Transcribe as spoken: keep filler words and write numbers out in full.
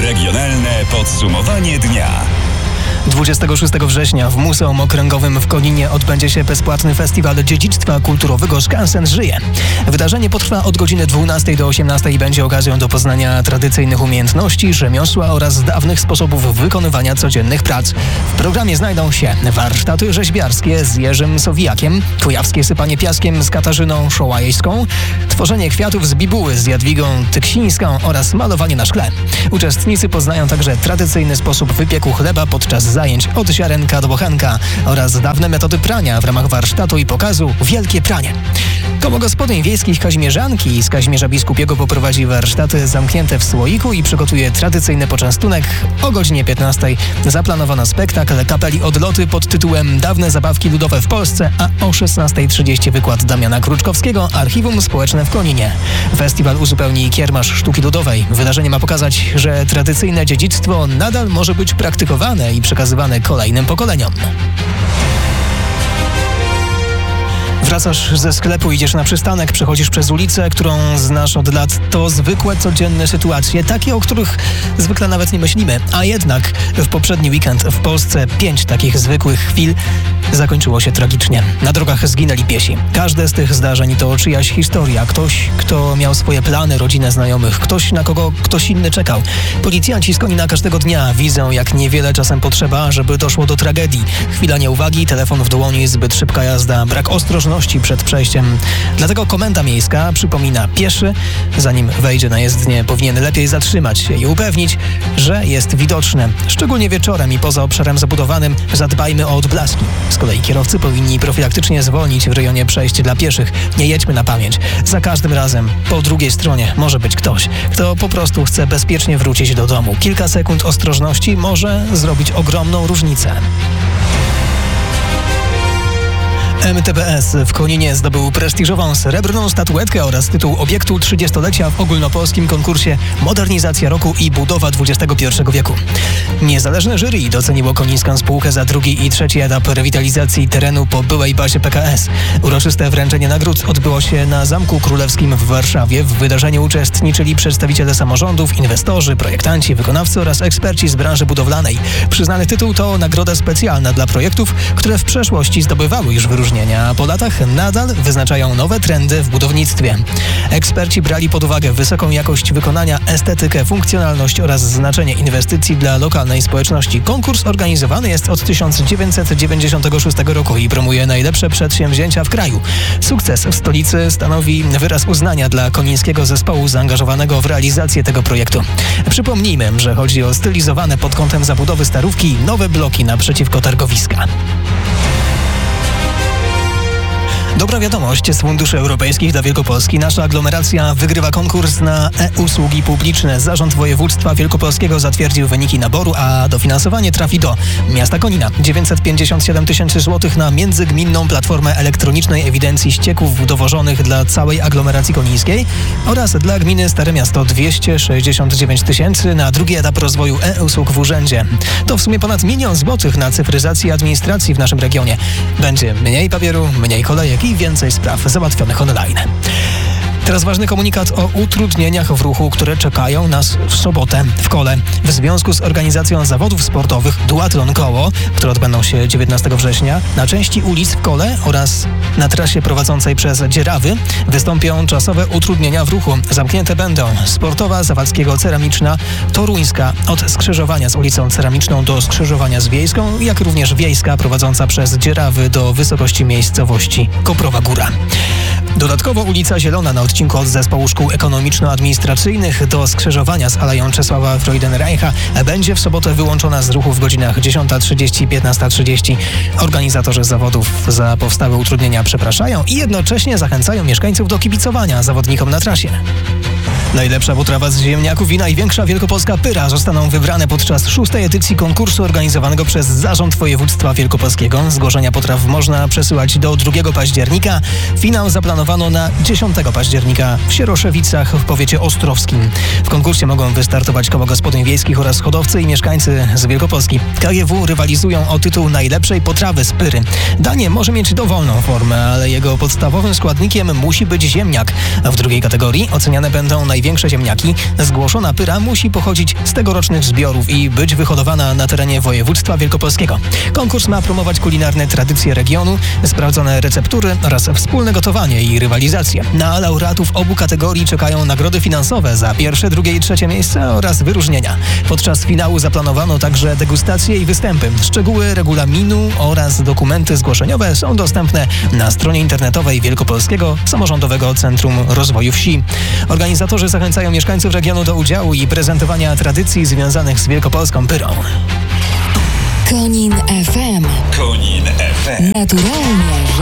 Regionalne podsumowanie dnia. dwudziestego szóstego września w Muzeum Okręgowym w Koninie odbędzie się bezpłatny festiwal dziedzictwa kulturowego Skansen żyje. Wydarzenie potrwa od godziny dwunastej do osiemnastej i będzie okazją do poznania tradycyjnych umiejętności, rzemiosła oraz dawnych sposobów wykonywania codziennych prac. W programie znajdą się warsztaty rzeźbiarskie z Jerzym Sowijakiem, kujawskie sypanie piaskiem z Katarzyną Szołajską, tworzenie kwiatów z bibuły z Jadwigą Tyksińską oraz malowanie na szkle. Uczestnicy poznają także tradycyjny sposób wypieku chleba podczas zajęć od ziarenka do bochenka oraz dawne metody prania w ramach warsztatu i pokazu Wielkie Pranie. Koło gospodyń wiejskich Kazimierzanki z Kazimierza Biskupiego poprowadzi warsztaty zamknięte w słoiku i przygotuje tradycyjny poczęstunek. O godzinie piętnastej zaplanowano spektakl kapeli Odloty pod tytułem Dawne zabawki ludowe w Polsce, a o szesnastej trzydzieści wykład Damiana Kruczkowskiego Archiwum Społeczne w Koninie. Festiwal uzupełni kiermasz sztuki ludowej. Wydarzenie ma pokazać, że tradycyjne dziedzictwo nadal może być praktykowane i przekazywane kolejnym pokoleniom. Wracasz ze sklepu, idziesz na przystanek, przechodzisz przez ulicę, którą znasz od lat. To zwykłe, codzienne sytuacje, takie, o których zwykle nawet nie myślimy. A jednak w poprzedni weekend w Polsce pięć takich zwykłych chwil zakończyło się tragicznie. Na drogach zginęli piesi. Każde z tych zdarzeń to czyjaś historia. Ktoś, kto miał swoje plany, rodzinę, znajomych. Ktoś, na kogo ktoś inny czekał. Policjanci z Konina każdego dnia widzą, jak niewiele czasem potrzeba, żeby doszło do tragedii. Chwila nieuwagi, telefon w dłoni, zbyt szybka jazda, brak ostrożności przed przejściem. Dlatego komenda miejska przypomina: pieszy, zanim wejdzie na jezdnię, powinien lepiej zatrzymać się i upewnić, że jest widoczne. Szczególnie wieczorem i poza obszarem zabudowanym zadbajmy o odblaski. Z kolei kierowcy powinni profilaktycznie zwolnić w rejonie przejść dla pieszych. Nie jedźmy na pamięć. Za każdym razem po drugiej stronie może być ktoś, kto po prostu chce bezpiecznie wrócić do domu. Kilka sekund ostrożności może zrobić ogromną różnicę. M T B S w Koninie zdobył prestiżową srebrną statuetkę oraz tytuł obiektu trzydziestolecia w ogólnopolskim konkursie Modernizacja Roku i Budowa dwudziestego pierwszego wieku. Niezależne jury doceniło konińską spółkę za drugi i trzeci etap rewitalizacji terenu po byłej bazie P K S. Uroczyste wręczenie nagród odbyło się na Zamku Królewskim w Warszawie. W wydarzeniu uczestniczyli przedstawiciele samorządów, inwestorzy, projektanci, wykonawcy oraz eksperci z branży budowlanej. Przyznany tytuł to nagroda specjalna dla projektów, które w przeszłości zdobywały już wyróżnienia, a po latach nadal wyznaczają nowe trendy w budownictwie. Eksperci brali pod uwagę wysoką jakość wykonania, estetykę, funkcjonalność oraz znaczenie inwestycji dla lokalnej społeczności. Konkurs organizowany jest od tysiąc dziewięćset dziewięćdziesiątego szóstego roku i promuje najlepsze przedsięwzięcia w kraju. Sukces w stolicy stanowi wyraz uznania dla konińskiego zespołu zaangażowanego w realizację tego projektu. Przypomnijmy, że chodzi o stylizowane pod kątem zabudowy starówki nowe bloki naprzeciwko targowiska. Dobra wiadomość z funduszy europejskich dla Wielkopolski. Nasza aglomeracja wygrywa konkurs na e-usługi publiczne. Zarząd Województwa Wielkopolskiego zatwierdził wyniki naboru, a dofinansowanie trafi do miasta Konina. dziewięćset pięćdziesiąt siedem tysięcy złotych na międzygminną platformę elektronicznej ewidencji ścieków dowożonych dla całej aglomeracji konińskiej oraz dla gminy Stare Miasto dwieście sześćdziesiąt dziewięć tysięcy na drugi etap rozwoju e-usług w urzędzie. To w sumie ponad milion złotych na cyfryzację administracji w naszym regionie. Będzie mniej papieru, mniej kolejek i więcej spraw załatwionych online. Teraz ważny komunikat o utrudnieniach w ruchu, które czekają nas w sobotę w Kole. W związku z organizacją zawodów sportowych Duatlon Koło, które odbędą się dziewiętnastego września, na części ulic w Kole oraz na trasie prowadzącej przez Dzierawy wystąpią czasowe utrudnienia w ruchu. Zamknięte będą Sportowa Zawadzkiego Ceramiczna, Toruńska od skrzyżowania z ulicą Ceramiczną do skrzyżowania z Wiejską, jak również Wiejska prowadząca przez Dzierawy do wysokości miejscowości Koprowa Góra. Dodatkowo ulica Zielona na odcinku od Zespołu Szkół Ekonomiczno-Administracyjnych do skrzyżowania z Aleją Czesława Freudenreicha będzie w sobotę wyłączona z ruchu w godzinach dziesiąta trzydzieści i piętnasta trzydzieści. Organizatorzy zawodów za powstałe utrudnienia przepraszają i jednocześnie zachęcają mieszkańców do kibicowania zawodnikom na trasie. Najlepsza potrawa z ziemniaków i największa wielkopolska pyra zostaną wybrane podczas szóstej edycji konkursu organizowanego przez Zarząd Województwa Wielkopolskiego. Zgłoszenia potraw można przesyłać do drugiego października. Finał zaplanowano na dziesiątego października w Sieroszewicach w powiecie ostrowskim. W konkursie mogą wystartować koło gospodyń wiejskich oraz hodowcy i mieszkańcy z Wielkopolski. K G W rywalizują o tytuł najlepszej potrawy z pyry. Danie może mieć dowolną formę, ale jego podstawowym składnikiem musi być ziemniak. A w drugiej kategorii oceniane będą największe największe ziemniaki, zgłoszona pyra musi pochodzić z tegorocznych zbiorów i być wyhodowana na terenie województwa wielkopolskiego. Konkurs ma promować kulinarne tradycje regionu, sprawdzone receptury oraz wspólne gotowanie i rywalizację. Na laureatów obu kategorii czekają nagrody finansowe za pierwsze, drugie i trzecie miejsce oraz wyróżnienia. Podczas finału zaplanowano także degustacje i występy. Szczegóły regulaminu oraz dokumenty zgłoszeniowe są dostępne na stronie internetowej Wielkopolskiego Samorządowego Centrum Rozwoju Wsi. Organizatorzy zachęcają mieszkańców regionu do udziału i prezentowania tradycji związanych z wielkopolską pyrą. Konin F M. Konin F M. Naturalnie, że